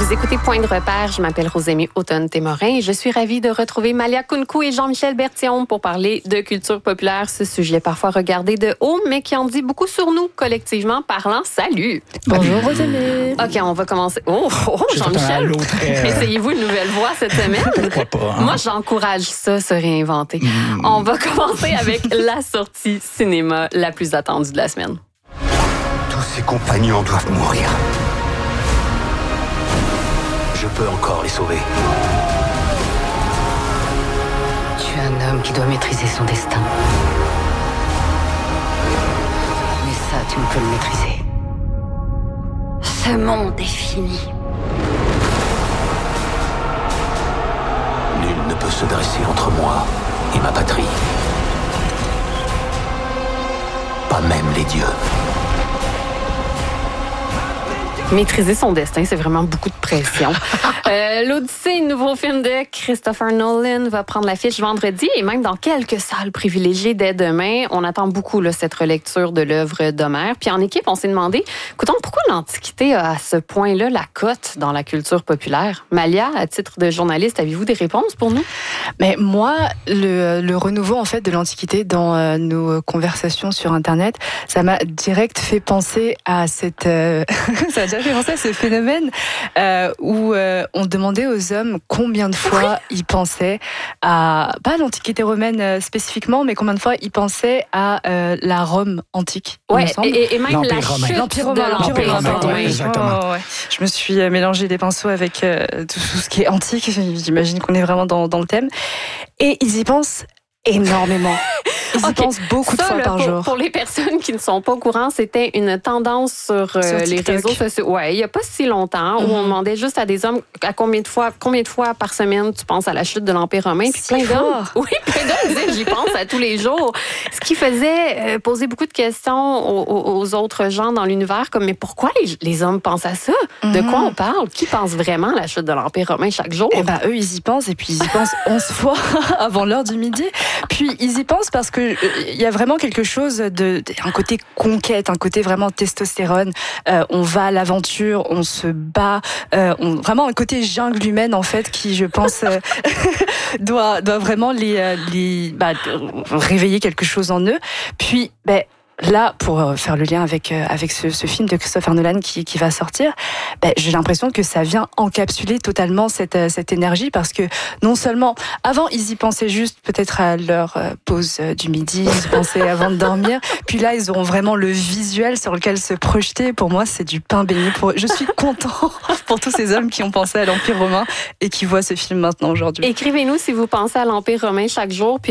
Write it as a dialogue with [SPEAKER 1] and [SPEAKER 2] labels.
[SPEAKER 1] Vous écoutez Point de repère, je m'appelle Rosémie Automne-Témorin et je suis ravie de retrouver Malia Kounkou et Jean-Michel Bertillon pour parler de culture populaire, ce sujet parfois regardé de haut, mais qui en dit beaucoup sur nous collectivement parlant. Salut!
[SPEAKER 2] Bonjour Rosémie!
[SPEAKER 1] OK, on va commencer. Oh Jean-Michel! Essayez-vous une nouvelle voix cette semaine?
[SPEAKER 3] Pourquoi pas? Hein?
[SPEAKER 1] Moi, j'encourage ça, se réinventer. On va commencer avec la sortie cinéma la plus attendue de la semaine.
[SPEAKER 4] Tous ses compagnons doivent mourir. Je peux encore les sauver.
[SPEAKER 5] Tu es un homme qui doit maîtriser son destin. Mais ça, tu ne peux le maîtriser. Ce monde est fini.
[SPEAKER 4] Nul ne peut se dresser entre moi et ma patrie. Pas même les dieux.
[SPEAKER 1] Maîtriser son destin, c'est vraiment beaucoup de pression. L'Odyssée, nouveau film de Christopher Nolan, va prendre l'affiche vendredi et même dans quelques salles privilégiées dès demain. On attend beaucoup là, cette relecture de l'œuvre d'Homère. Puis en équipe, on s'est demandé, écoutons, pourquoi l'Antiquité a à ce point-là la cote dans la culture populaire? Malia, à titre de journaliste, avez-vous des réponses pour nous?
[SPEAKER 2] Mais moi, le renouveau en fait de l'Antiquité dans nos conversations sur Internet, ça m'a direct fait penser à cette... ça a déjà fait penser à ce phénomène où on demandait aux hommes combien de fois ils pensaient à, pas l'Antiquité romaine spécifiquement, mais combien de fois ils pensaient à la Rome antique.
[SPEAKER 1] Ouais, et même
[SPEAKER 3] l'Empire
[SPEAKER 1] la
[SPEAKER 3] romain.
[SPEAKER 1] chute
[SPEAKER 2] L'Empire romain.
[SPEAKER 3] Ouais, exactement.
[SPEAKER 2] Oh, ouais. Je me suis mélangé les pinceaux avec tout ce qui est antique. J'imagine qu'on est vraiment dans le thème. Et ils y pensent énormément. Ils y pensent beaucoup de fois par jour.
[SPEAKER 1] Pour les personnes qui ne sont pas au courant, c'était une tendance sur les réseaux sociaux. Ouais, il n'y a pas si longtemps où on demandait juste à des hommes à combien de fois par semaine tu penses à la chute de l'Empire romain. Puis plein d'hommes disaient j'y pense à tous les jours. Ce qui faisait poser beaucoup de questions aux autres gens dans l'univers, comme mais pourquoi les hommes pensent à ça? De quoi on parle? Qui pense vraiment à la chute de l'Empire romain chaque jour?
[SPEAKER 2] Eh ben eux ils y pensent et puis ils y pensent 11 fois avant l'heure du midi. Puis ils y pensent parce que il y a vraiment quelque chose un côté conquête, un côté vraiment testostérone. On va à l'aventure, on se bat, vraiment un côté jungle humaine en fait qui, je pense, doit vraiment les réveiller quelque chose en eux. Puis, là, pour faire le lien avec ce film de Christopher Nolan qui va sortir, j'ai l'impression que ça vient encapsuler totalement cette énergie parce que non seulement, avant, ils y pensaient juste peut-être à leur pause du midi, ils y pensaient avant de dormir, puis là, ils auront vraiment le visuel sur lequel se projeter. Pour moi, c'est du pain béni. Je suis content pour tous ces hommes qui ont pensé à l'Empire romain et qui voient ce film maintenant aujourd'hui.
[SPEAKER 1] Écrivez-nous si vous pensez à l'Empire romain chaque jour. Puis